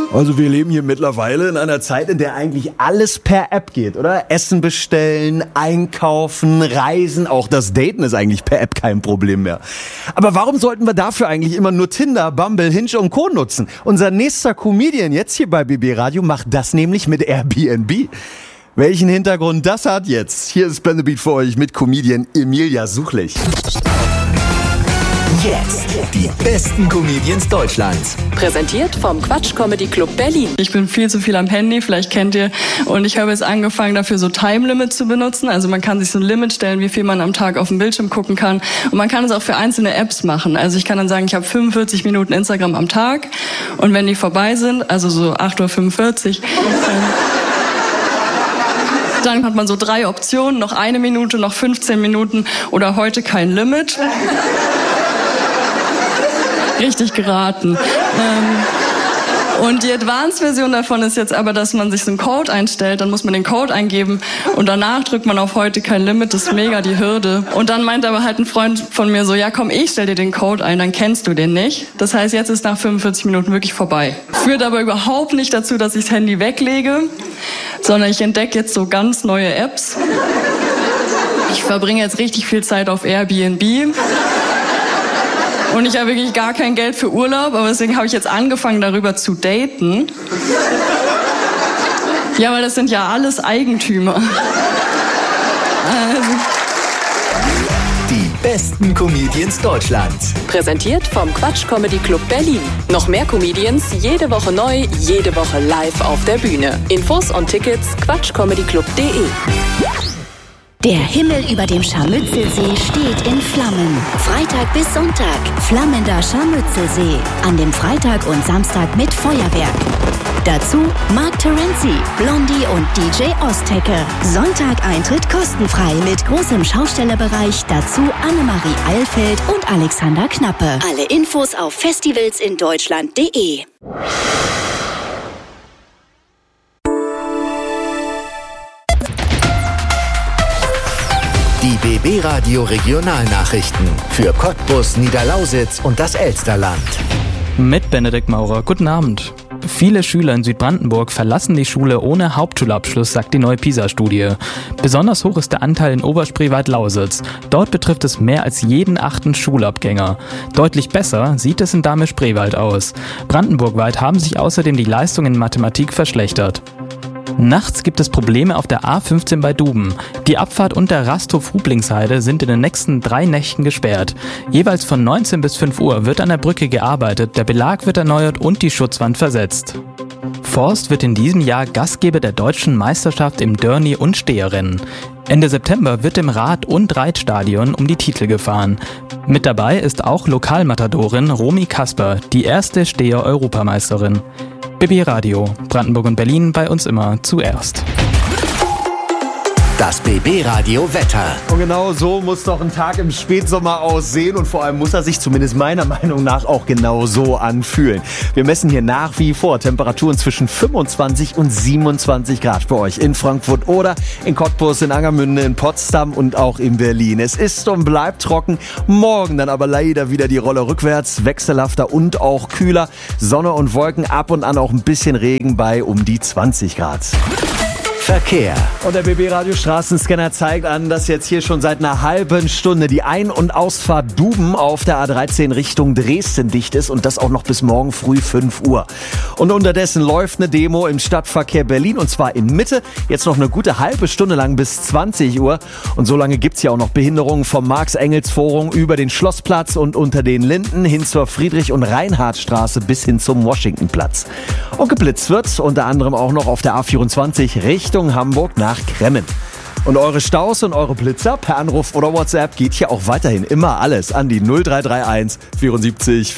Also wir leben hier mittlerweile in einer Zeit, in der eigentlich alles per App geht, oder? Essen bestellen, einkaufen, reisen, auch das Daten ist eigentlich per App kein Problem mehr. Aber warum sollten wir dafür eigentlich immer nur Tinder, Bumble, Hinge und Co. nutzen? Unser nächster Comedian jetzt hier bei BB Radio macht das nämlich mit Airbnb. Welchen Hintergrund das hat jetzt? Hier ist Blendebeat für euch mit Comedian Emilia Suchlich. Jetzt die besten Comedians Deutschlands. Präsentiert vom Quatsch Comedy Club Berlin. Ich bin viel zu viel am Handy, vielleicht kennt ihr. Und ich habe jetzt angefangen, dafür so Time Limit zu benutzen. Also man kann sich so ein Limit stellen, wie viel man am Tag auf dem Bildschirm gucken kann. Und man kann es auch für einzelne Apps machen. Also ich kann dann sagen, ich habe 45 Minuten Instagram am Tag. Und wenn die vorbei sind, also so 8:45 Uhr, dann hat man so 3 Optionen, noch 1 Minute, noch 15 Minuten oder heute kein Limit. Richtig geraten. Und die Advanced-Version davon ist jetzt aber, dass man sich so einen Code einstellt, dann muss man den Code eingeben und danach drückt man auf heute kein Limit, das ist mega die Hürde. Und dann meint aber halt ein Freund von mir so, ja komm, ich stell dir den Code ein, dann kennst du den nicht. Das heißt, jetzt ist nach 45 Minuten wirklich vorbei. Führt aber überhaupt nicht dazu, dass ich das Handy weglege, sondern ich entdecke jetzt so ganz neue Apps. Ich verbringe jetzt richtig viel Zeit auf Airbnb. Und ich habe wirklich gar kein Geld für Urlaub, aber deswegen habe ich jetzt angefangen, darüber zu daten. Ja, weil das sind ja alles Eigentümer. Die besten Comedians Deutschlands. Präsentiert vom Quatsch Comedy Club Berlin. Noch mehr Comedians, jede Woche neu, jede Woche live auf der Bühne. Infos und Tickets quatschcomedyclub.de. Der Himmel über dem Scharmützelsee steht in Flammen. Freitag bis Sonntag, flammender Scharmützelsee. An dem Freitag und Samstag mit Feuerwerk. Dazu Mark Terenzi, Blondie und DJ Ostecke. Sonntag Eintritt kostenfrei mit großem Schaustellerbereich. Dazu Annemarie Eilfeld und Alexander Knappe. Alle Infos auf festivalsindeutschland.de. Die BB Radio Regionalnachrichten für Cottbus, Niederlausitz und das Elsterland. Mit Benedikt Maurer. Guten Abend. Viele Schüler in Südbrandenburg verlassen die Schule ohne Hauptschulabschluss, sagt die neue PISA-Studie. Besonders hoch ist der Anteil in Oberspreewald-Lausitz. Dort betrifft es mehr als jeden 8. Schulabgänger. Deutlich besser sieht es in Dahme-Spreewald aus. Brandenburgweit haben sich außerdem die Leistungen in Mathematik verschlechtert. Nachts gibt es Probleme auf der A15 bei Duben. Die Abfahrt und der Rasthof Rublingsheide sind in den nächsten 3 Nächten gesperrt. Jeweils von 19 bis 5 Uhr wird an der Brücke gearbeitet, der Belag wird erneuert und die Schutzwand versetzt. Forst wird in diesem Jahr Gastgeber der deutschen Meisterschaft im Derny- und Steherrennen. Ende September wird im Rad- und Reitstadion um die Titel gefahren. Mit dabei ist auch Lokalmatadorin Romy Kasper, die erste Steher-Europameisterin. BB Radio, Brandenburg und Berlin, bei uns immer zuerst. Das BB Radio Wetter. Und genau so muss doch ein Tag im Spätsommer aussehen und vor allem muss er sich zumindest meiner Meinung nach auch genau so anfühlen. Wir messen hier nach wie vor Temperaturen zwischen 25 und 27 Grad für euch in Frankfurt oder in Cottbus, in Angermünde, in Potsdam und auch in Berlin. Es ist und bleibt trocken, morgen dann aber leider wieder die Rolle rückwärts, wechselhafter und auch kühler. Sonne und Wolken, ab und an auch ein bisschen Regen bei um die 20 Grad. Verkehr. Und der BB Radio Straßenscanner zeigt an, dass jetzt hier schon seit einer halben Stunde die Ein- und Ausfahrt Duben auf der A13 Richtung Dresden dicht ist und das auch noch bis morgen früh 5 Uhr. Und unterdessen läuft eine Demo im Stadtverkehr Berlin und zwar in Mitte, jetzt noch eine gute halbe Stunde lang bis 20 Uhr. Und so lange gibt's ja auch noch Behinderungen vom Marx-Engels-Forum über den Schlossplatz und unter den Linden hin zur Friedrich- und Reinhardtstraße bis hin zum Washingtonplatz. Und geblitzt wird unter anderem auch noch auf der A24 Richtung Hamburg nach Kremmen. Und eure Staus und eure Blitzer per Anruf oder WhatsApp geht hier auch weiterhin immer alles an die 0331 74